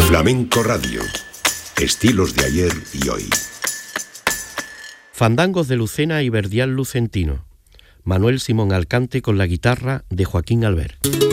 Flamenco Radio. Estilos de ayer y hoy. Fandangos de Lucena y Verdial Lucentino. Manuel Simón Alcante con la guitarra de Joaquín Albert.